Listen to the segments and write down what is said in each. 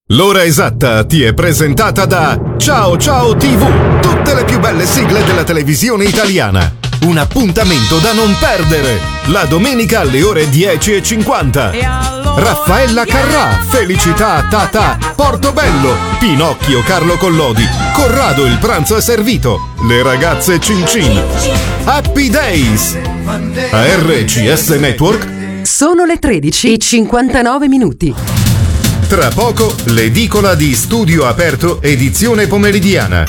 L'ora esatta ti è presentata da Ciao Ciao TV, tutte le più belle sigle della televisione italiana. Un appuntamento da non perdere, la domenica alle ore 10:50. Raffaella Carrà, Felicità Tata, Portobello, Pinocchio Carlo Collodi, Corrado il pranzo è servito, le ragazze Cincin, Happy Days. A RCS Network sono le 13:59. Tra poco l'edicola di Studio Aperto edizione pomeridiana.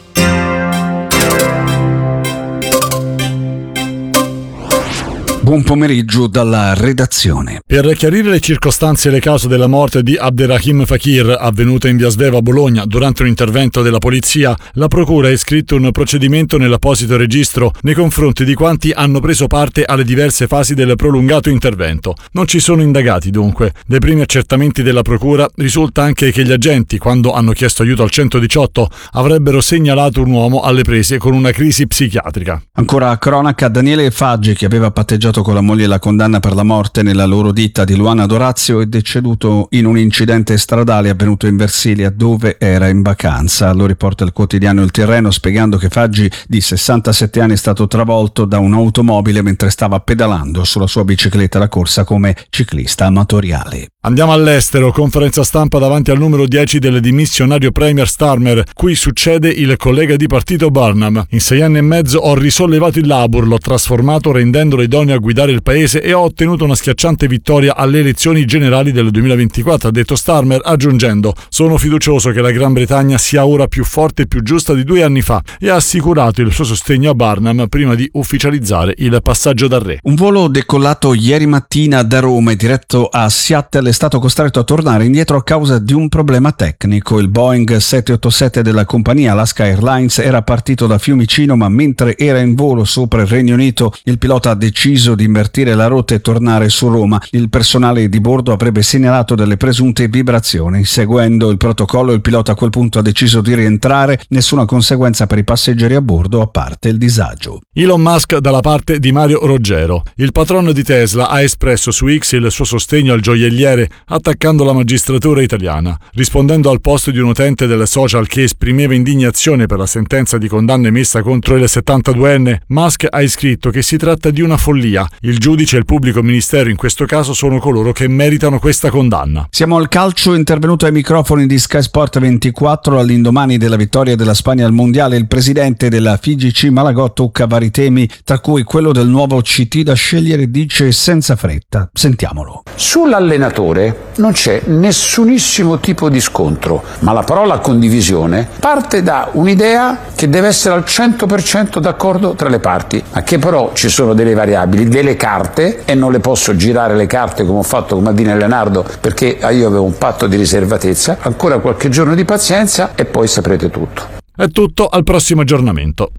Buon pomeriggio dalla redazione. Per chiarire le circostanze e le cause della morte di Abderrahim Fakir, avvenuta in via Sveva a Bologna durante un intervento della polizia, la procura ha iscritto un procedimento nell'apposito registro nei confronti di quanti hanno preso parte alle diverse fasi del prolungato intervento. Non ci sono indagati dunque. Dai primi accertamenti della procura risulta anche che gli agenti, quando hanno chiesto aiuto al 118, avrebbero segnalato un uomo alle prese con una crisi psichiatrica. Ancora a cronaca, Daniele Faggi, che aveva patteggiato con la moglie la condanna per la morte nella loro ditta di Luana Dorazio, è deceduto in un incidente stradale avvenuto in Versilia, dove era in vacanza. Lo riporta il quotidiano Il Tirreno, spiegando che Faggi, di 67 anni, è stato travolto da un'automobile mentre stava pedalando sulla sua bicicletta da corsa come ciclista amatoriale. Andiamo all'estero, conferenza stampa davanti al numero 10 del dimissionario premier Starmer, cui succede il collega di partito Burnham. In 6 anni e mezzo ho risollevato il Labour, l'ho trasformato rendendolo idoneo a guidare il paese e ho ottenuto una schiacciante vittoria alle elezioni generali del 2024, ha detto Starmer, aggiungendo: sono fiducioso che la Gran Bretagna sia ora più forte e più giusta di 2 anni fa, e ha assicurato il suo sostegno a Burnham prima di ufficializzare il passaggio da re. Un volo decollato ieri mattina da Roma e diretto a Seattle è stato costretto a tornare indietro a causa di un problema tecnico. Il Boeing 787 della compagnia Alaska Airlines era partito da Fiumicino, ma mentre era in volo sopra il Regno Unito il pilota ha deciso di invertire la rotta e tornare su Roma. Il personale di bordo avrebbe segnalato delle presunte vibrazioni. Seguendo il protocollo, il pilota a quel punto ha deciso di rientrare. Nessuna conseguenza per i passeggeri a bordo, a parte il disagio. Elon Musk dalla parte di Mario Roggero. Il patrono di Tesla ha espresso su X il suo sostegno al gioielliere, attaccando la magistratura italiana. Rispondendo al post di un utente del social che esprimeva indignazione per la sentenza di condanna emessa contro il 72enne, Musk ha scritto che si tratta di una follia. Il giudice e il pubblico ministero in questo caso sono coloro che meritano questa condanna. Siamo al calcio. Intervenuto ai microfoni di Sky Sport 24 all'indomani della vittoria della Spagna al mondiale, il presidente della FIGC Malagò tocca vari temi, tra cui quello del nuovo CT da scegliere, dice senza fretta. Sentiamolo. Sull'allenatore non c'è nessunissimo tipo di scontro, ma la parola condivisione parte da un'idea che deve essere al 100% d'accordo tra le parti, ma che però ci sono delle variabili, delle carte, e non le posso girare le carte come ho fatto con Maldini e Leonardo, perché io avevo un patto di riservatezza. Ancora qualche giorno di pazienza e poi saprete tutto. È tutto, al prossimo aggiornamento.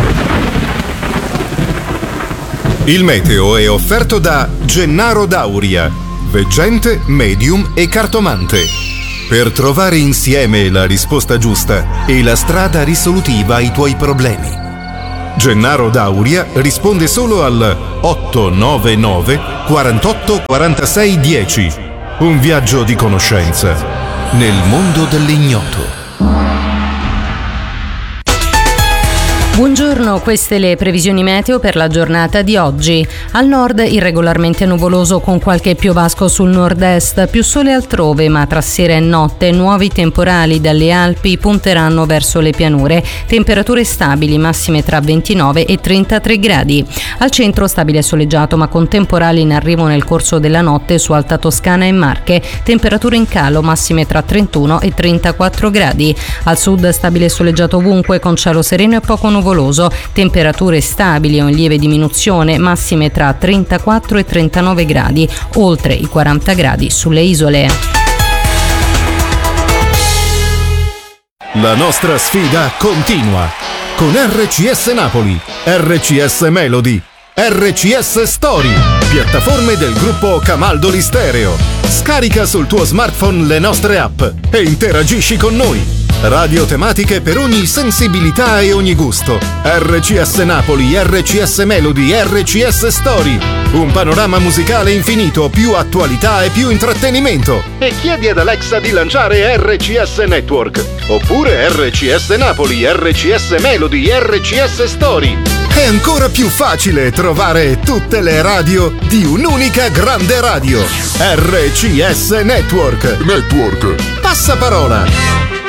Il meteo è offerto da Gennaro Dauria, veggente, medium e cartomante. Per trovare insieme la risposta giusta e la strada risolutiva ai tuoi problemi. Gennaro Dauria risponde solo al 899 48 46 10. Un viaggio di conoscenza nel mondo dell'ignoto. Buongiorno, queste le previsioni meteo per la giornata di oggi. Al nord irregolarmente nuvoloso con qualche piovasco sul nord-est, più sole altrove, ma tra sera e notte nuovi temporali dalle Alpi punteranno verso le pianure. Temperature stabili, massime tra 29 e 33 gradi. Al centro stabile e soleggiato, ma con temporali in arrivo nel corso della notte su Alta Toscana e Marche. Temperature in calo, massime tra 31 e 34 gradi. Al sud stabile e soleggiato ovunque con cielo sereno e poco nuvoloso. Temperature stabili o in lieve diminuzione, massime tra 34 e 39 gradi, oltre i 40 gradi sulle isole. La nostra sfida continua con RCS Napoli, RCS Melody, RCS Story, piattaforme del gruppo Camaldoli Stereo. Scarica sul tuo smartphone le nostre app e interagisci con noi. Radio tematiche per ogni sensibilità e ogni gusto. RCS Napoli, RCS Melody, RCS Story. Un panorama musicale infinito, più attualità e più intrattenimento. E chiedi ad Alexa di lanciare RCS Network. Oppure RCS Napoli, RCS Melody, RCS Story. È ancora più facile trovare tutte le radio di un'unica grande radio. RCS Network. Passaparola.